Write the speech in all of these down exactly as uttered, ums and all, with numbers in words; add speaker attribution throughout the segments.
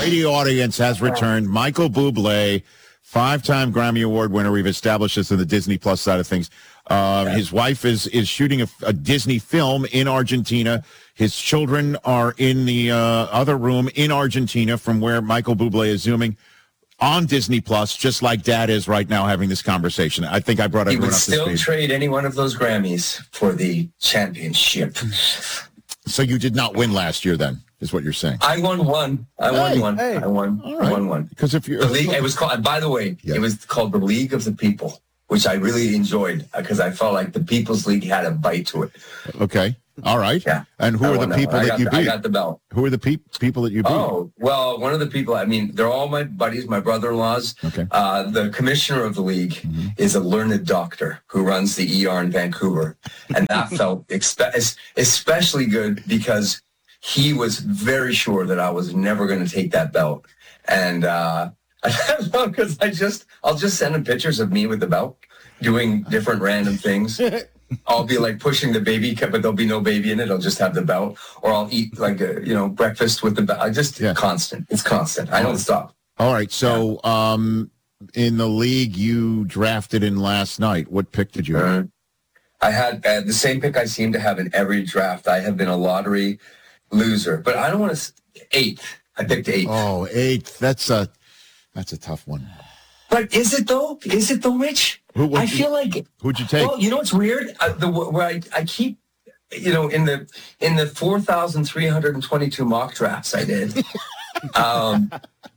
Speaker 1: radio audience has returned. Michael Bublé, five-time Grammy Award winner. We've established this in the Disney Plus side of things. Uh, his wife is is shooting a, a Disney film in Argentina. His children are in the uh, other room in Argentina from where Michael Bublé is zooming on Disney Plus, just like Dad is right now having this conversation. I think I brought
Speaker 2: he
Speaker 1: everyone
Speaker 2: would
Speaker 1: up to
Speaker 2: still
Speaker 1: speed.
Speaker 2: trade any one of those Grammys for the championship.
Speaker 1: So you did not win last year, then, is what you're saying?
Speaker 2: I won one. I won
Speaker 1: Hey,
Speaker 2: one.
Speaker 1: hey.
Speaker 2: I won.
Speaker 1: All
Speaker 2: I
Speaker 1: right.
Speaker 2: won one.
Speaker 1: Because if you're
Speaker 2: The league. It was called. By the way,
Speaker 1: Yeah.
Speaker 2: it was called the League of the People, which I really enjoyed because I felt like the People's League had a bite to it.
Speaker 1: okay, all right.
Speaker 2: Yeah.
Speaker 1: And who
Speaker 2: I
Speaker 1: are
Speaker 2: won
Speaker 1: the
Speaker 2: that
Speaker 1: people
Speaker 2: one. I
Speaker 1: that
Speaker 2: got
Speaker 1: you
Speaker 2: the-
Speaker 1: beat?
Speaker 2: I got the belt.
Speaker 1: Who are the pe- people that you beat?
Speaker 2: Oh, well, one of the people, I mean, they're all my buddies, my brother-in-laws.
Speaker 1: Okay.
Speaker 2: Uh, the commissioner of the league
Speaker 1: Mm-hmm.
Speaker 2: is a learned doctor who runs the E R in Vancouver. And that felt expe- especially good because he was very sure that I was never going to take that belt. And uh, because I just, I'll just send him pictures of me with the belt doing different random things. I'll be like pushing the baby cup, but there'll be no baby in it. I'll just have the belt, or I'll eat like a, you know, breakfast with the belt. I just
Speaker 1: Yeah.
Speaker 2: constant. It's constant. I don't stop.
Speaker 1: All right. So, um, in the league you drafted in last night, what pick did you have?
Speaker 2: Uh, I had uh, the same pick I seem to have in every draft. I have been a lottery loser, but I don't want to. Eighth. I picked eighth.
Speaker 1: Oh, eighth. That's a that's a tough one.
Speaker 2: But is it though? Is it though, Rich?
Speaker 1: Who- what-
Speaker 2: I feel like.
Speaker 1: Who'd you take?
Speaker 2: Well, you know what's weird? Uh, the where I, I keep, you know, in the in the four thousand three hundred and twenty-two mock drafts I did, um,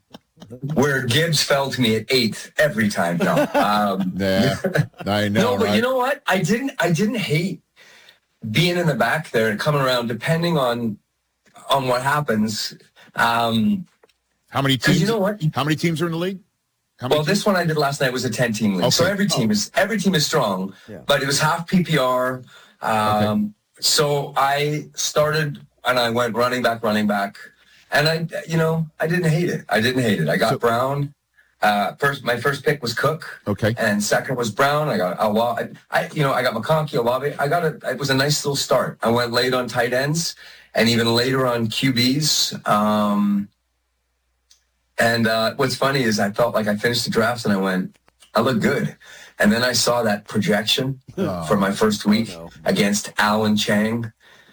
Speaker 2: where Gibbs fell to me at eighth every time. No, um,
Speaker 1: Yeah, I know.
Speaker 2: no, but
Speaker 1: right?
Speaker 2: you know what? I didn't. I didn't hate being in the back there and coming around, depending on on what happens. Um,
Speaker 1: How many
Speaker 2: 'cause
Speaker 1: teams?
Speaker 2: you know what?
Speaker 1: How many teams are in the league? How many
Speaker 2: Well, this one I did last night was a ten-team league, so
Speaker 1: Okay.
Speaker 2: every team is every team is strong,
Speaker 3: Yeah.
Speaker 2: but it was half P P R. Um, So I started and I went running back, running back, and I, you know, I didn't hate it. I didn't hate it. I got
Speaker 1: So-
Speaker 2: Brown. Uh, first, my first pick was Cook.
Speaker 1: Okay.
Speaker 2: And second was Brown. I got Olave. I, you know, I got McConkey, Olave. I got a. It was a nice little start. I went late on tight ends, and even later on Q Bs. Um, and uh, what's funny is I felt like I finished the drafts and I went, I look good. And then I saw that projection
Speaker 1: Oh.
Speaker 2: for my first week
Speaker 3: no.
Speaker 2: against Alan Chang.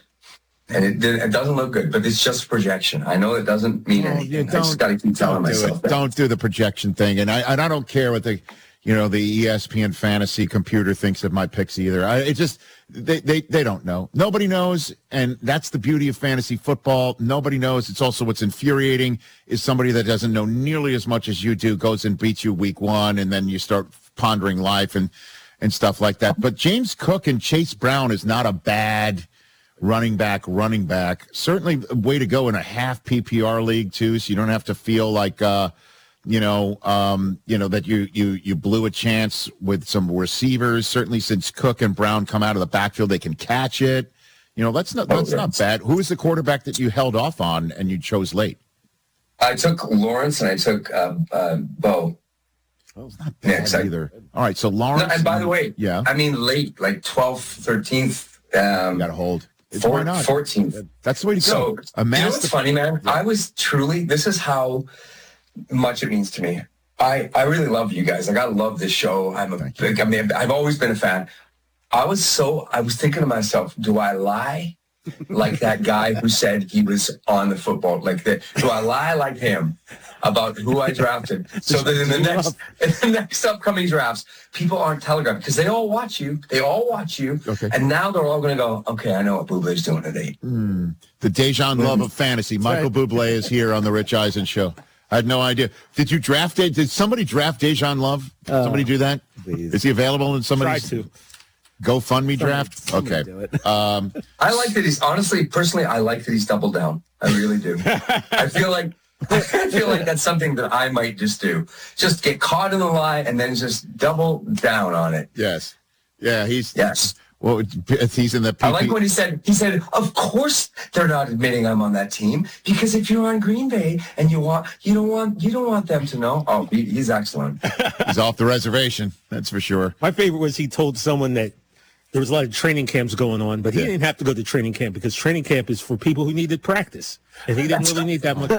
Speaker 2: And it, did, it doesn't look good, but it's just projection. I know it doesn't mean
Speaker 1: Oh,
Speaker 2: anything.
Speaker 1: yeah,
Speaker 2: I just got to keep telling
Speaker 1: Don't do
Speaker 2: myself
Speaker 1: it.
Speaker 2: that.
Speaker 1: Don't do the projection thing, and I and I don't care what the, you know, the E S P N fantasy computer thinks of my picks either. I it just they they they don't know. Nobody knows, and that's the beauty of fantasy football. Nobody knows. It's also what's infuriating is somebody that doesn't know nearly as much as you do goes and beats you week one, and then you start pondering life and and stuff like that. But James Cook and Chase Brown is not a bad running back, running back. Certainly a way to go in a half P P R league too, so you don't have to feel like uh, you know, um, you know that you you you blew a chance with some receivers. Certainly, since Cook and Brown come out of the backfield, they can catch it. You know, that's not that's not bad. Who is the quarterback that you held off on and you chose late?
Speaker 2: I took Lawrence and I took uh, uh, Bo.
Speaker 1: Oh, it's not bad
Speaker 2: Next, I-
Speaker 1: either. All right, so
Speaker 2: No,
Speaker 1: Lawrence.
Speaker 2: and by the way,
Speaker 1: yeah,
Speaker 2: I mean late, like twelfth, thirteenth, um,
Speaker 1: you got to hold. It's, why
Speaker 2: four,
Speaker 1: not?
Speaker 2: fourteenth.
Speaker 1: That's the way to go.
Speaker 2: So, you know
Speaker 1: Amass
Speaker 2: what's
Speaker 1: the-
Speaker 2: funny, man? I was truly, this is how much it means to me. I, I really love you guys. Like, I love this show. I'm a
Speaker 1: Thank you.
Speaker 2: big, I mean, I've always been a fan. I was so, I was thinking to myself, do I lie like that guy who said he was on the football? Like, that? Do I lie like him about who I drafted? So that in the next, in the next upcoming drafts, people aren't telegraphing because they all watch you. They all watch you.
Speaker 1: Okay.
Speaker 2: And now they're all going to go, okay, I know what Bublé's doing at eight.
Speaker 1: The Dejan Love of fantasy. Michael Bublé is here on the Rich Eisen Show. I had no idea. Did you draft it? Did somebody draft Dejan Love? Did
Speaker 3: Uh,
Speaker 1: somebody do that?
Speaker 3: please.
Speaker 1: Is he available in
Speaker 3: Try
Speaker 1: somebody's
Speaker 3: to.
Speaker 1: GoFundMe draft?
Speaker 3: somebody
Speaker 1: Okay.
Speaker 3: do it.
Speaker 1: Um,
Speaker 2: I like that he's honestly, personally, I like that he's doubled down. I really do. I feel like I feel like that's something that I might just do. Just get caught in the lie and then just double down on it.
Speaker 1: yes. Yeah, he's
Speaker 2: Yes.
Speaker 1: well, he's in the P P.
Speaker 2: I like when he said, he said, of course they're not admitting I'm on that team because if you're on Green Bay and you want, you don't want, you don't want them to know. Oh, he, he's excellent.
Speaker 1: He's off the reservation. That's for sure.
Speaker 3: My favorite was he told someone that there was a lot of training camps going on, but he
Speaker 1: Yeah.
Speaker 3: didn't have to go to training camp because training camp is for people who needed practice, and he didn't really need that much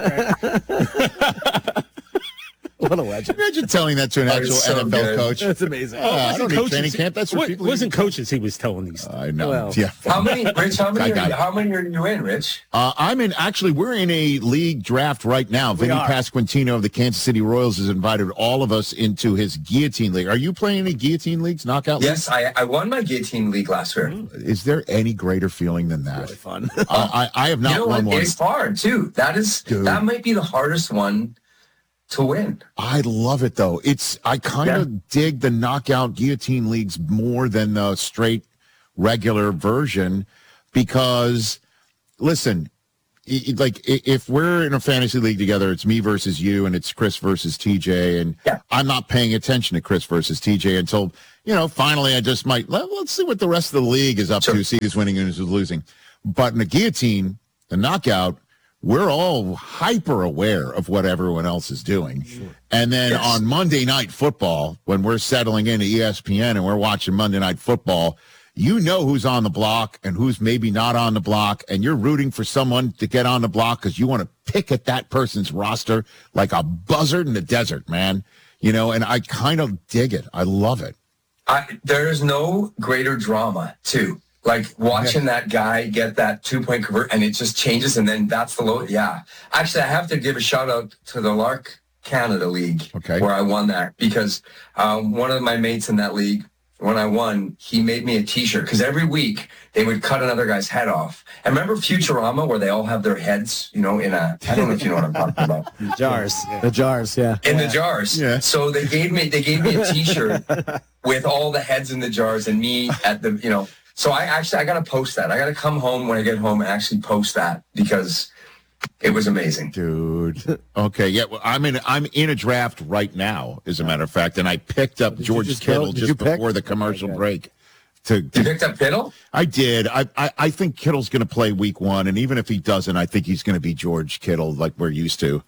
Speaker 3: practice.
Speaker 4: What a legend.
Speaker 1: Imagine telling that to an
Speaker 2: That
Speaker 1: actual
Speaker 2: is so
Speaker 1: N F L
Speaker 2: good.
Speaker 1: coach.
Speaker 4: That's amazing.
Speaker 1: Oh, I
Speaker 3: Wasn't
Speaker 1: don't need
Speaker 3: coaches-
Speaker 1: training camp. That's for
Speaker 3: What-
Speaker 1: people.
Speaker 3: wasn't coaches he was telling these.
Speaker 1: I know.
Speaker 4: Well.
Speaker 1: yeah.
Speaker 2: How many, Rich? How many?
Speaker 1: I got
Speaker 2: Are,
Speaker 1: it.
Speaker 2: how many are you in, Rich?
Speaker 1: Uh, I'm in, actually, we're in a league draft right now. Vinny
Speaker 4: are.
Speaker 1: Pasquantino of the Kansas City Royals has invited all of us into his guillotine league. Are you playing any guillotine leagues, knockout
Speaker 2: Yes, I, I won my guillotine league last year.
Speaker 1: leagues? Is there any greater feeling than that?
Speaker 4: Really fun.
Speaker 1: Uh, I, I have not
Speaker 2: You know
Speaker 1: won
Speaker 2: what?
Speaker 1: one.
Speaker 2: It's hard too. That is
Speaker 1: Dude.
Speaker 2: that might be the hardest one to win.
Speaker 1: I love it, though. It's I kind of
Speaker 2: Yeah.
Speaker 1: dig the knockout guillotine leagues more than the straight regular version because, listen, i- i- like i- if we're in a fantasy league together, it's me versus you, and it's Chris versus T J, and
Speaker 2: Yeah.
Speaker 1: I'm not paying attention to Chris versus T J until you know finally I just might let, let's see what the rest of the league is up
Speaker 2: Sure.
Speaker 1: to, see who's winning and who's losing. But in the guillotine, the knockout, we're all hyper aware of what everyone else is doing. And then
Speaker 2: Yes.
Speaker 1: on Monday Night Football, when we're settling into E S P N and we're watching Monday Night Football, you know who's on the block and who's maybe not on the block, and you're rooting for someone to get on the block because you want to pick at that person's roster like a buzzard in the desert, man. You know, and I kind of dig it. I love it.
Speaker 2: I, there is no greater drama too. Like watching that guy get that two point convert and it just changes and then that's the low. Yeah. Actually, I have to give a shout out to the Lark Canada League
Speaker 1: Okay.
Speaker 2: where I won that because um, one of my mates in that league, when I won, he made me a t-shirt because every week they would cut another guy's head off. And remember Futurama where they all have their heads, you know, in a, I don't know if you know what I'm talking about.
Speaker 4: Jars. The jars, yeah.
Speaker 2: In the jars.
Speaker 1: Yeah.
Speaker 2: So they gave me they gave me a T-shirt with all the heads in the jars and me at the you know. So I actually I gotta post that. I gotta come home when I get home and actually post that because it was amazing.
Speaker 1: Dude. Okay. Yeah. Well, I'm in. I'm in a draft right now, as a matter of fact, and I picked up
Speaker 4: you
Speaker 1: George
Speaker 4: just
Speaker 1: Kittle
Speaker 4: go- did
Speaker 1: just
Speaker 4: you pick?
Speaker 1: before the commercial
Speaker 4: Okay.
Speaker 1: break. To,
Speaker 2: You
Speaker 1: to
Speaker 2: picked up Kittle?
Speaker 1: I did. I, I I think Kittle's going to play Week One, and even if he doesn't, I think he's going to be George Kittle like we're used to.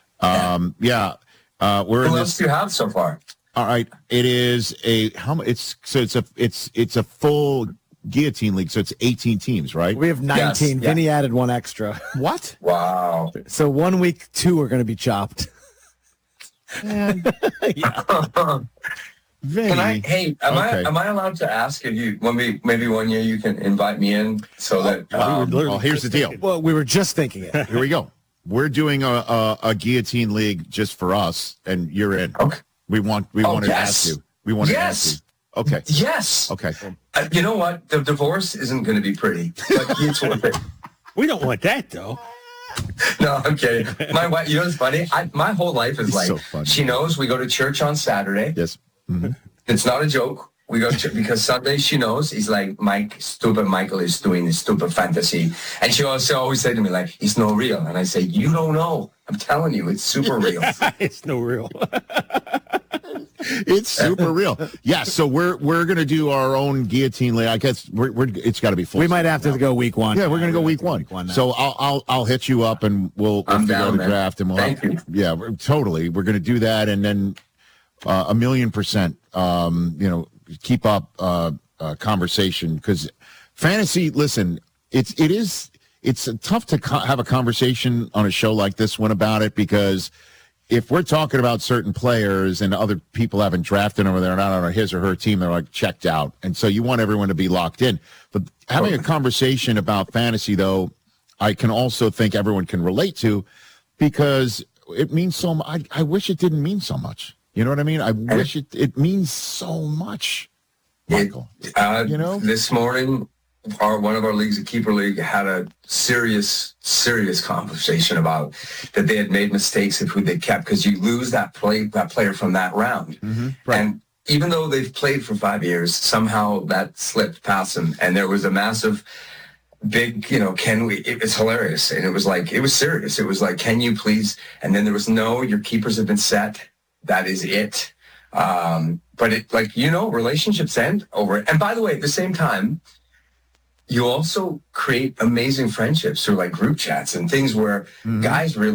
Speaker 1: Um. Yeah. Uh. We're in
Speaker 2: Who
Speaker 1: this.
Speaker 2: else do you have so far?
Speaker 1: All right. It is a how much? It's so it's a it's it's a full guillotine league, so it's eighteen teams, right?
Speaker 4: We have nineteen.
Speaker 2: Yes, yeah.
Speaker 4: Vinny added one extra.
Speaker 1: What?
Speaker 2: Wow.
Speaker 4: So one week, two are going to be chopped.
Speaker 1: Vinny.
Speaker 2: Can I? Hey, am
Speaker 1: Okay.
Speaker 2: I am I allowed to ask if you? When we maybe one year you can invite me in so that. Um,
Speaker 1: Well, here's the deal.
Speaker 4: Well, we were just thinking it.
Speaker 1: Here we go. We're doing a, a, a guillotine league just for us, and you're in.
Speaker 2: Okay.
Speaker 1: We want we
Speaker 2: Oh,
Speaker 1: wanted to
Speaker 2: yes.
Speaker 1: ask you. We wanted to
Speaker 2: Yes.
Speaker 1: ask you. Okay.
Speaker 2: yes.
Speaker 1: Okay.
Speaker 2: Uh, you know what? The divorce isn't going to be pretty, but it's worth it.
Speaker 3: We don't want that though.
Speaker 2: No, I'm kidding. My wife, you know what's funny? I, my whole life is
Speaker 1: He's
Speaker 2: like,
Speaker 1: so funny.
Speaker 2: she knows we go to church on Saturday.
Speaker 1: Yes. Mm-hmm.
Speaker 2: It's not a joke. We go to, because Sunday she knows, he's like, Mike, stupid Michael is doing this stupid fantasy. And she also always say to me like, it's no real. And I say, you don't know. I'm telling you, it's super real.
Speaker 3: It's no real.
Speaker 1: It's super real. Yeah. So we're we're gonna do our own guillotine league. I guess we're, we're it's got to be full.
Speaker 4: We might have to go week one.
Speaker 1: Yeah, we're gonna go week one.
Speaker 4: Week one now.
Speaker 1: so I'll I'll I'll hit you up and we'll, we'll
Speaker 2: I'm
Speaker 1: figure
Speaker 2: down,
Speaker 1: out a
Speaker 2: man.
Speaker 1: draft and we'll
Speaker 2: Thank
Speaker 1: have,
Speaker 2: you.
Speaker 1: yeah we're, totally we're gonna do that and then uh, a million percent um you know keep up uh, uh conversation because fantasy. Listen, it's it is it's tough to co- have a conversation on a show like this one about it because if we're talking about certain players and other people haven't drafted them or they're not on his or her team, they're like checked out. And so you want everyone to be locked in. But having a conversation about fantasy, though, I can also think everyone can relate to because it means so much. I, I wish it didn't mean so much. You know what I mean? I wish it, it means so much, Michael.
Speaker 2: Uh,
Speaker 1: You know?
Speaker 2: This morning, our one of our leagues, a keeper league, had a serious, serious conversation about that they had made mistakes of who they kept because you lose that play that player from that round.
Speaker 1: right.
Speaker 2: And even though they've played for five years, somehow that slipped past them. And there was a massive, big, you know, can we? It was hilarious, and it was like it was serious. It was like, can you please? And then there was no. Your keepers have been set. That is it. Um, but it, like you know, relationships end over it. And by the way, at the same time, you also create amazing friendships through like group chats and things where
Speaker 1: Mm-hmm.
Speaker 2: guys really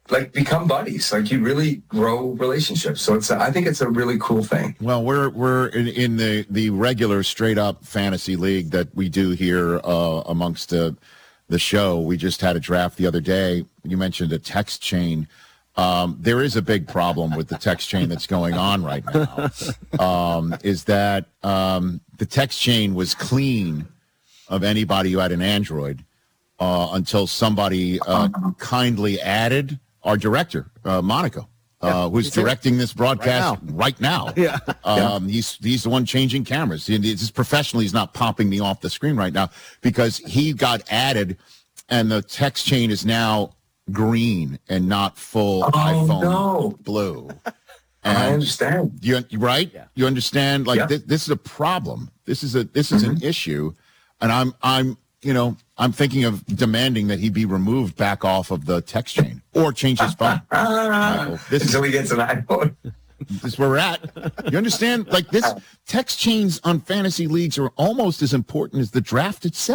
Speaker 2: like become buddies. Like you really grow relationships. So it's a, I think it's a really cool thing.
Speaker 1: Well, we're we're in, in the the regular straight up fantasy league that we do here uh, amongst the the show. We just had a draft the other day. You mentioned a text chain. Um, there is a big problem with the text chain that's going on right now. Um, is that um, the text chain was clean of anybody who had an Android uh, until somebody uh, kindly added our director, uh, Monaco, uh, who's directing this broadcast right now. Right now.
Speaker 4: Yeah.
Speaker 1: Um, he's he's the one changing cameras. He- He's professionally, he's not popping me off the screen right now because he got added, and the text chain is now green and not full
Speaker 2: Oh,
Speaker 1: iPhone
Speaker 2: no.
Speaker 1: blue.
Speaker 2: I
Speaker 1: And
Speaker 2: understand.
Speaker 1: you right? You understand? Like
Speaker 2: Yeah.
Speaker 1: thi- this is a problem. This is a this is an issue, and I'm I'm you know I'm thinking of demanding that he be removed back off of the text chain or change his phone. Michael, this is
Speaker 2: Until he gets an iPhone.
Speaker 1: this is where we're at. You understand? Like this text chains on fantasy leagues are almost as important as the draft itself.